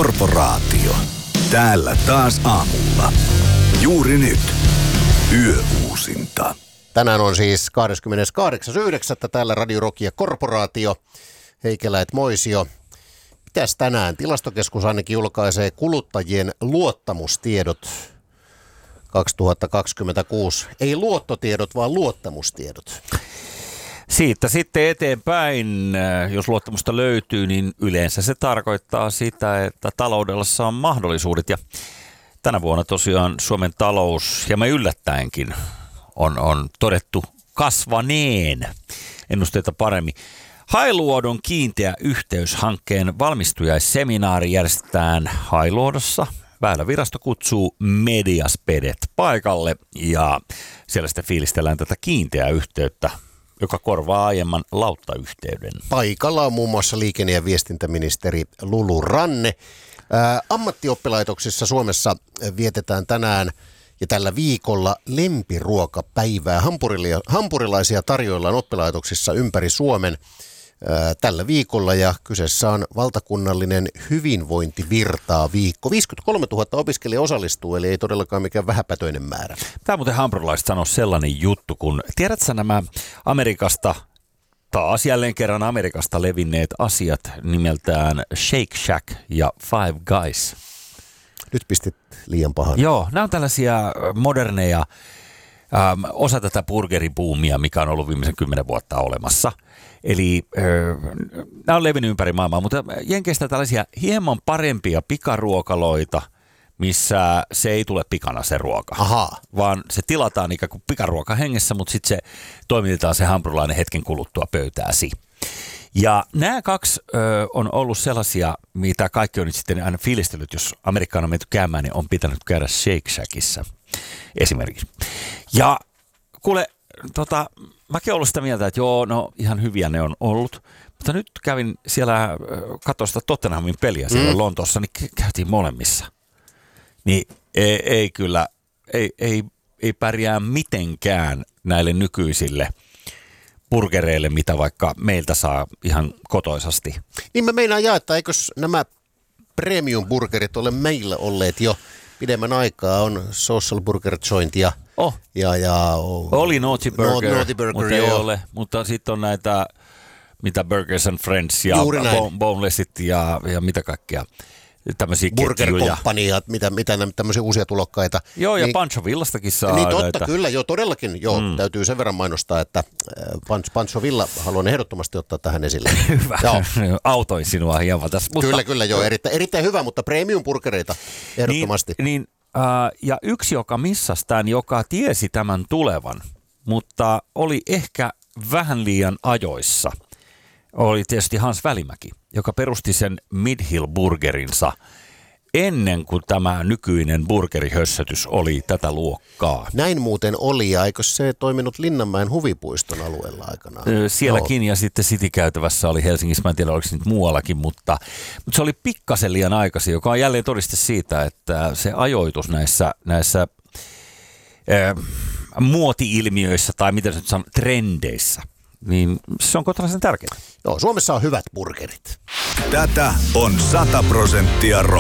Korporaatio. Täällä taas aamulla. Juuri nyt. Yöuusinta. Tänään on siis 28.9. täällä Radio Rock ja Korporaatio. Heikelät Moisio. Mitäs tänään? Tilastokeskus ainakin julkaisee kuluttajien luottamustiedot 2026. Ei luottotiedot, vaan luottamustiedot. Siitä sitten eteenpäin, jos luottamusta löytyy, niin yleensä se tarkoittaa sitä, että taloudessa on mahdollisuudet. Ja tänä vuonna tosiaan Suomen talous, ja me yllättäenkin, on todettu kasvaneen ennusteita paremmin. Hailuodon kiinteä yhteyshankkeen valmistujaisseminaari järjestetään Hailuodossa. Väylävirasto kutsuu mediaspedet paikalle ja siellä sitten fiilistellään tätä kiinteää yhteyttä, joka korvaa aiemman lauttayhteyden. Paikalla on muun muassa liikenne- ja viestintäministeri Lulu Ranne. Ammattioppilaitoksissa Suomessa vietetään tänään ja tällä viikolla lempiruokapäivää. Hampurilaisia tarjoillaan oppilaitoksissa ympäri Suomen tällä viikolla ja kyseessä on valtakunnallinen hyvinvointivirtaa viikko. 53 000 opiskelijaa osallistuu, eli ei todellakaan mikään vähäpätöinen määrä. Tämä muuten hampurilaiset sanoo sellainen juttu, kun tiedätkö nämä Amerikasta, taas jälleen kerran Amerikasta levinneet asiat nimeltään Shake Shack ja Five Guys. Nyt pistit liian pahan. Joo, nämä on tällaisia moderneja, osa tätä burgeribuumia, mikä on ollut viimeisen 10 vuotta olemassa. Eli nämä on levinnyt ympäri maailmaa, mutta Jenkeistä tällaisia hieman parempia pikaruokaloita, missä se ei tule pikana se ruoka. Aha. Vaan se tilataan ikään kuin pikaruoka hengessä, mutta sitten se toimitetaan se hampurilainen hetken kuluttua pöytääsi. Ja nämä kaksi on ollut sellaisia, mitä kaikki on nyt sitten aina fiilistellyt, jos Amerikkaan on menty käymään, niin on pitänyt käydä Shake Shackissa esimerkiksi. Ja kuule, mäkin olen ollut sitä mieltä, että joo, no ihan hyviä ne on ollut, mutta nyt kävin siellä katsoa sitä Tottenhamin peliä siellä Lontoossa, niin käytiin molemmissa. Niin ei kyllä, ei pärjää mitenkään näille nykyisille burgereille, mitä vaikka meiltä saa ihan kotoisasti. Niin mä meinaan että eikös nämä premium-burgerit ole meillä olleet jo pidemmän aikaa, on Social Burger Joint ja oli Naughty Burger, mutta ei joo. ole. Mutta sitten on näitä, mitä Burgers and Friends ja Bonelessit ja mitä kaikkea. Tämmöisiä Burger ketjuja. Company ja mitä tämmöisiä uusia tulokkaita. Joo, ja niin, Pancho Villastakin saa niin totta, näitä. kyllä, joo, todellakin, joo, täytyy sen verran mainostaa, että Pancho Villa haluan ehdottomasti ottaa tähän esille. Hyvä, autoin sinua hieman tässä. Mutta Kyllä, joo, erittäin hyvä, mutta premium-burgereita ehdottomasti. Ja yksi, joka missasi tämän, joka tiesi tämän tulevan, mutta oli ehkä vähän liian ajoissa, oli tietysti Hans Välimäki, joka perusti sen Midhill-burgerinsa ennen kuin tämä nykyinen burgerihössötys oli tätä luokkaa. Näin muuten oli, ja eikö se toiminut Linnanmäen huvipuiston alueella aikanaan? Sielläkin, ja sitten City-käytävässä oli Helsingissä, mä en tiedä oliko se nyt muuallakin, mutta se oli pikkasen liian aikaisin, joka on jälleen todiste siitä, että se ajoitus näissä muoti-ilmiöissä, tai miten se nyt sanon, trendeissä, niin se on kohtalaisen tärkeää. Joo, Suomessa on hyvät burgerit. Tätä on 100% rock.